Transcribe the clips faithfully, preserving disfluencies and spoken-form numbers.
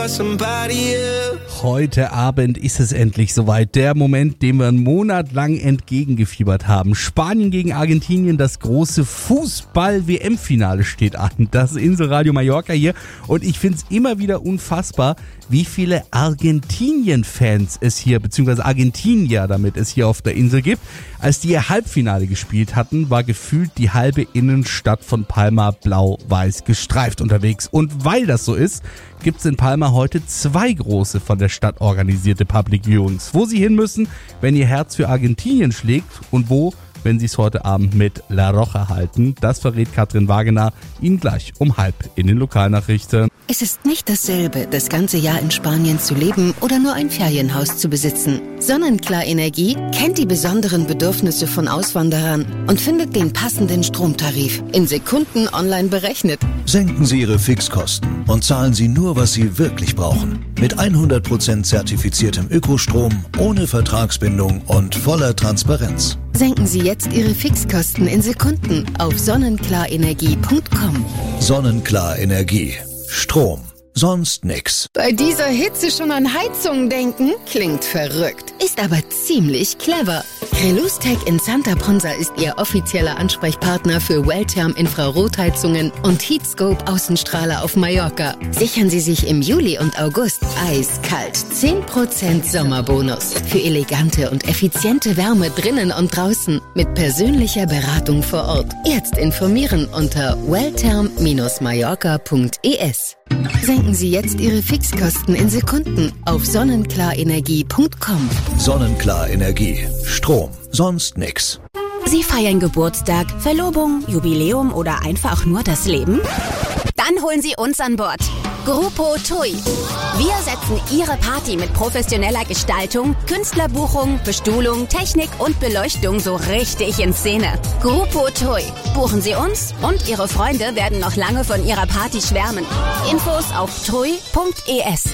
for somebody else. Heute Abend ist es endlich soweit. Der Moment, dem wir einen Monat lang entgegengefiebert haben. Spanien gegen Argentinien, das große Fußball-W M-Finale steht an. Das Inselradio Mallorca hier. Und ich finde es immer wieder unfassbar, wie viele Argentinien-Fans es hier, beziehungsweise Argentinier damit es hier auf der Insel gibt. Als die ihr Halbfinale gespielt hatten, war gefühlt die halbe Innenstadt von Palma blau-weiß gestreift unterwegs. Und weil das so ist, gibt es in Palma heute zwei große von der Stadt organisierte Public Viewings. Wo Sie hin müssen, wenn Ihr Herz für Argentinien schlägt und wo, wenn Sie es heute Abend mit La Roja halten. Das verrät Katrin Wagener Ihnen gleich um halb in den Lokalnachrichten. Es ist nicht dasselbe, das ganze Jahr in Spanien zu leben oder nur ein Ferienhaus zu besitzen. Sonnenklar Energie kennt die besonderen Bedürfnisse von Auswanderern und findet den passenden Stromtarif in Sekunden online berechnet. Senken Sie Ihre Fixkosten und zahlen Sie nur, was Sie wirklich brauchen. Mit hundert Prozent zertifiziertem Ökostrom, ohne Vertragsbindung und voller Transparenz. Senken Sie jetzt Ihre Fixkosten in Sekunden auf sonnenklarenergie punkt com. Sonnenklar Energie. Strom. Sonst nix. Bei dieser Hitze schon an Heizungen denken? Klingt verrückt, ist aber ziemlich clever. Relustech in Santa Ponsa ist Ihr offizieller Ansprechpartner für Welltherm-Infrarotheizungen und Heatscope Außenstrahler auf Mallorca. Sichern Sie sich im Juli und August eiskalt zehn Prozent Sommerbonus für elegante und effiziente Wärme drinnen und draußen mit persönlicher Beratung vor Ort. Jetzt informieren unter welltherm Bindestrich mallorca punkt e s. Senken Sie jetzt Ihre Fixkosten in Sekunden auf sonnenklarenergie punkt com. Sonnenklar Energie. Strom. Sonst nix. Sie feiern Geburtstag, Verlobung, Jubiläum oder einfach nur das Leben? Dann holen Sie uns an Bord. Grupo Tui. Wir setzen Ihre Party mit professioneller Gestaltung, Künstlerbuchung, Bestuhlung, Technik und Beleuchtung so richtig in Szene. Grupo Tui. Buchen Sie uns und Ihre Freunde werden noch lange von Ihrer Party schwärmen. Infos auf tui punkt e s.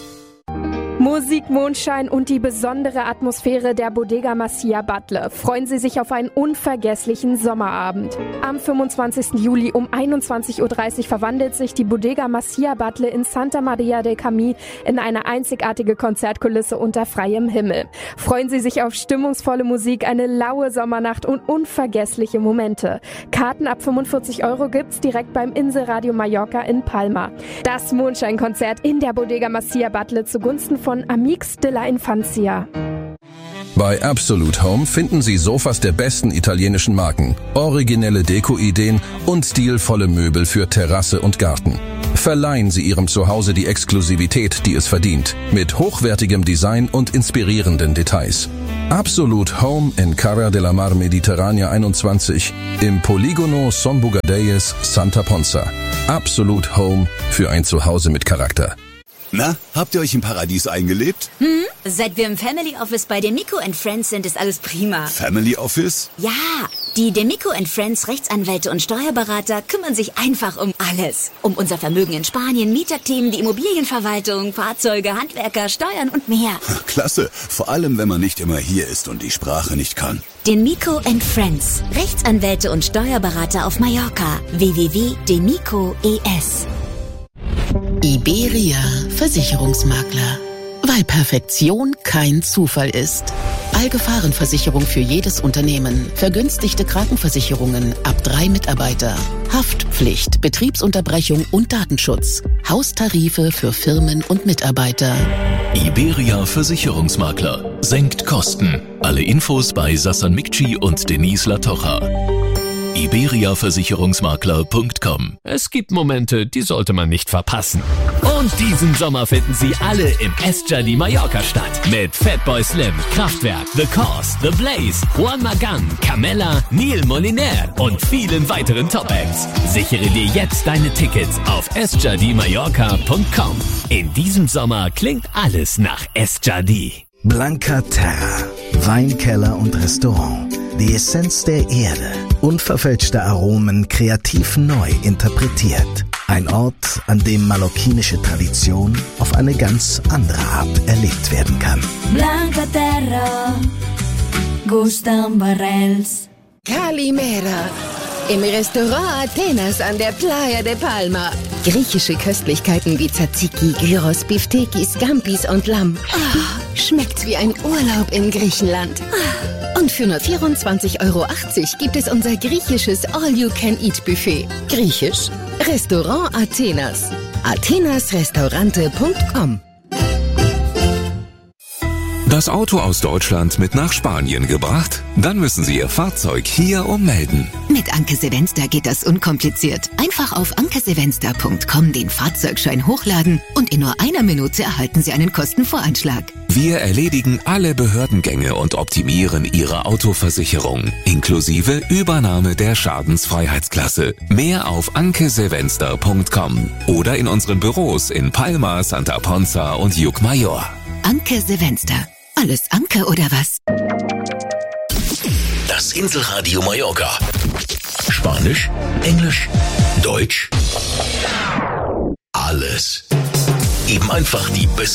Musik, Mondschein und die besondere Atmosphäre der Bodega Masia Batlle. Freuen Sie sich auf einen unvergesslichen Sommerabend. Am fünfundzwanzigsten Juli um einundzwanzig Uhr dreißig verwandelt sich die Bodega Masia Batlle in Santa Maria del Camí in eine einzigartige Konzertkulisse unter freiem Himmel. Freuen Sie sich auf stimmungsvolle Musik, eine laue Sommernacht und unvergessliche Momente. Karten ab fünfundvierzig Euro gibt's direkt beim Inselradio Mallorca in Palma. Das Mondscheinkonzert in der Bodega Masia Batlle zugunsten von Amix de la Infancia. Bei Absolute Home finden Sie Sofas der besten italienischen Marken, originelle Deko-Ideen und stilvolle Möbel für Terrasse und Garten. Verleihen Sie Ihrem Zuhause die Exklusivität, die es verdient, mit hochwertigem Design und inspirierenden Details. Absolute Home in Cara de la Mar Mediterranea einundzwanzig im Polígono Son Bugadeyes, Santa Ponsa. Absolute Home für ein Zuhause mit Charakter. Na, habt ihr euch im Paradies eingelebt? Hm? Seit wir im Family Office bei Demico and Friends sind, ist alles prima. Family Office? Ja, die Demico and Friends Rechtsanwälte und Steuerberater kümmern sich einfach um alles. Um unser Vermögen in Spanien, Mieterthemen, die Immobilienverwaltung, Fahrzeuge, Handwerker, Steuern und mehr. Klasse, vor allem wenn man nicht immer hier ist und die Sprache nicht kann. Demico and Friends Rechtsanwälte und Steuerberater auf Mallorca. w w w punkt demico punkt e s. Iberia Versicherungsmakler. Weil Perfektion kein Zufall ist. Allgefahrenversicherung für jedes Unternehmen. Vergünstigte Krankenversicherungen ab drei Mitarbeiter. Haftpflicht, Betriebsunterbrechung und Datenschutz. Haustarife für Firmen und Mitarbeiter. Iberia Versicherungsmakler. Senkt Kosten. Alle Infos bei Sassan Mikci und Denise Latocha. iberia versicherungsmakler punkt com. Es gibt Momente, die sollte man nicht verpassen. Und diesen Sommer finden Sie alle im Estjardí Mallorca statt. Mit Fatboy Slim, Kraftwerk, The Cause, The Blaze, Juan Magán, Camella, Neil Moliner und vielen weiteren Top-Acts. Sichere dir jetzt deine Tickets auf estjardí mallorca punkt com. In diesem Sommer klingt alles nach Estjardí. Blanca Terra. Weinkeller und Restaurant. Die Essenz der Erde. Unverfälschte Aromen kreativ neu interpretiert. Ein Ort, an dem mallorquinische Tradition auf eine ganz andere Art erlebt werden kann. Blanca Terra. Gustan Barrels. Calimera. Im Restaurant Athenas an der Playa de Palma. Griechische Köstlichkeiten wie Tzatziki, Gyros, Biftekis, Scampis und Lamm. Oh, schmeckt wie ein Urlaub in Griechenland. Oh. Und für nur vierundzwanzig Euro achtzig gibt es unser griechisches All-You-Can-Eat-Buffet. Griechisch? Restaurant Athenas. athenasrestaurante punkt com. Das Auto aus Deutschland mit nach Spanien gebracht? Dann müssen Sie Ihr Fahrzeug hier ummelden. Mit Anke Sevenster geht das unkompliziert. Einfach auf anke sevenster punkt com den Fahrzeugschein hochladen und in nur einer Minute erhalten Sie einen Kostenvoranschlag. Wir erledigen alle Behördengänge und optimieren Ihre Autoversicherung, inklusive Übernahme der Schadensfreiheitsklasse. Mehr auf anke sevenster punkt com oder in unseren Büros in Palma, Santa Ponza und Llucmajor. Anke Sevenster. Alles Anke oder was? Das Inselradio Mallorca. Spanisch, Englisch, Deutsch. Alles. Eben einfach die besten